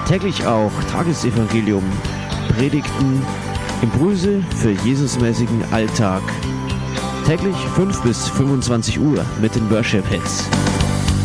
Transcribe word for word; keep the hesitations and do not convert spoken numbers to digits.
Täglich auch Tagesevangelium, Predigten, Impulse für Jesusmäßigen Alltag. Täglich fünf bis fünfundzwanzig Uhr mit den Worship Hits.